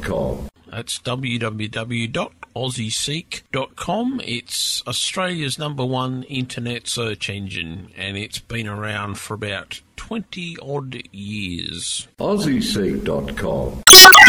www.aussieseek.com. That's www.aussieseek.com. It's Australia's #1 internet search engine, and it's been around for about 20-odd years. aussieseek.com.